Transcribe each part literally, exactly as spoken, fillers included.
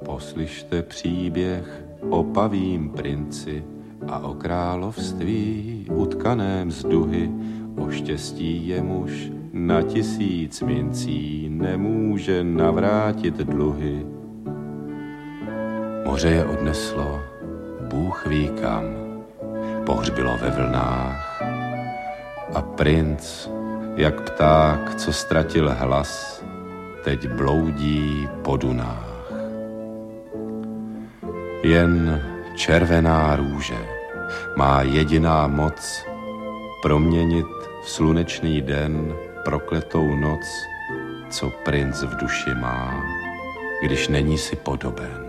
Poslyšte příběh o pavím princi a o království utkaném z duhy, o štěstí jemuž na tisíc mincí nemůže navrátit dluhy. Moře je odneslo, Bůh ví kam, pohřbilo ve vlnách a princ, jak pták, co ztratil hlas, teď bloudí po dunách. Jen červená růže má jediná moc proměnit v slunečný den prokletou noc, co princ v duši má, když není si podoben.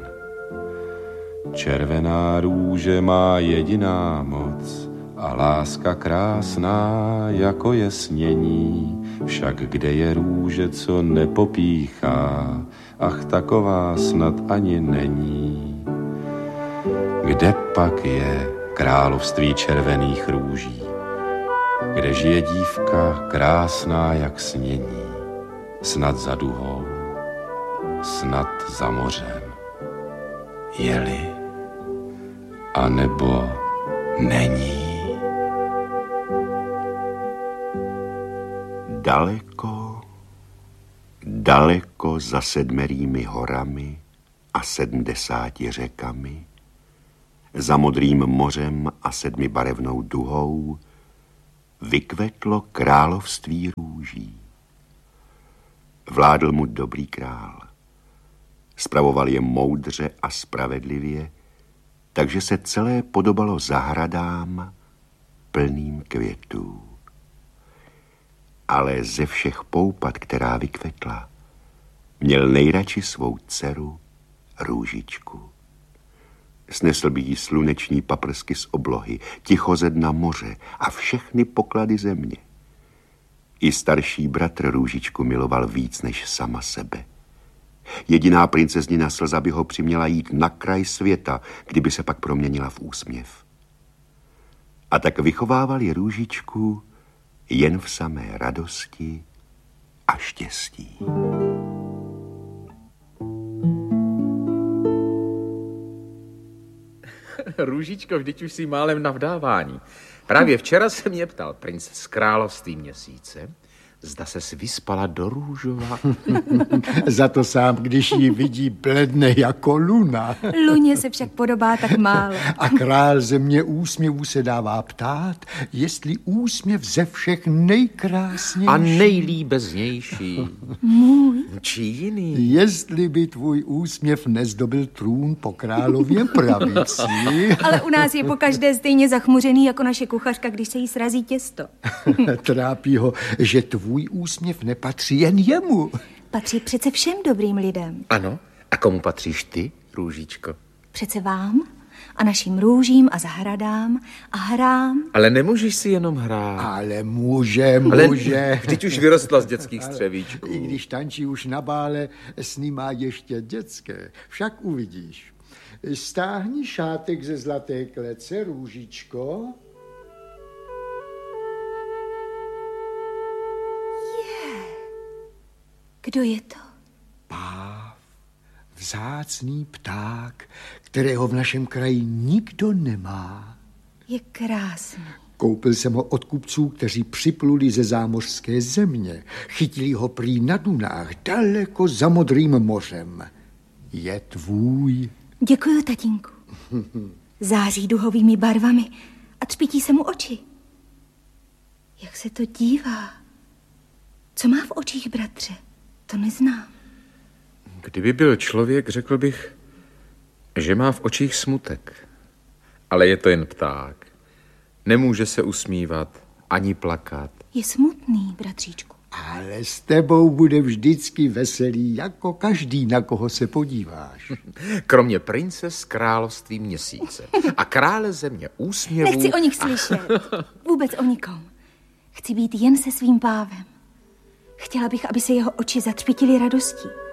Červená růže má jediná moc a láska krásná jako je snění, však kde je růže, co nepopíchá, ach taková snad ani není. Kde pak je království červených růží, kde žije dívka krásná jak snění, snad za duhou, snad za mořem, je-li, anebo není. Daleko, daleko za sedmerými horami a sedmdesáti řekami, za modrým mořem a sedmibarevnou duhou vykvetlo království růží. Vládl mu dobrý král. Spravoval je moudře a spravedlivě, takže se celé podobalo zahradám plným květů. Ale ze všech poupat, která vykvetla, měl nejradši svou dceru Růžičku. Snesl by jí sluneční paprsky z oblohy, ticho ze dna moře a všechny poklady země. I starší bratr Růžičku miloval víc než sama sebe. Jediná princeznina slza by ho přiměla jít na kraj světa, kdyby se pak proměnila v úsměv. A tak vychovávali Růžičku jen v samé radosti a štěstí. Růžičko, vždyť už jsi málem na vdávání. Právě včera se mě ptal princ z království měsíce, zda ses vyspala do růžova. Za to sám, když ji vidí, bledne jako luna. Luně se však podobá tak málo. A král země úsměvů se dává ptát, jestli úsměv ze všech nejkrásnější. A nejlíbeznější. Můj. Či jiný. Jestli by tvůj úsměv nezdobil trůn po králově pravici. Ale u nás je pokaždé stejně zachmuřený jako naše kuchařka, když se jí srazí těsto. Trápí ho, že tvůj Tvůj úsměv nepatří jen jemu. Patří přece všem dobrým lidem. Ano, a komu patříš ty, Růžičko? Přece vám a našim růžím a zahradám a hrám. Ale nemůžeš si jenom hrát. Ale může, může. Ale vždyť už vyrostla z dětských střevíčků. I když tančí už na bále, sny má ještě dětské. Však uvidíš. Stáhni šátek ze zlaté klece, Růžičko. Kdo je to? Páv, vzácný pták, kterého v našem kraji nikdo nemá. Je krásný. Koupil jsem ho od kupců, kteří připluli ze zámořské země. Chytili ho prý na dunách, daleko za modrým mořem. Je tvůj. Děkuju, tatínku. Září duhovými barvami a třpítí se mu oči. Jak se to dívá? Co má v očích, bratře? To neznám. Kdyby byl člověk, řekl bych, že má v očích smutek. Ale je to jen pták. Nemůže se usmívat ani plakat. Je smutný, bratříčku. Ale s tebou bude vždycky veselý, jako každý, na koho se podíváš. Kromě prince z království měsíce a krále země úsměvů. Nechci o nich slyšet. Vůbec o nikom. Chci být jen se svým pávem. Chtěla bych, aby se jeho oči zatřpítily radostí.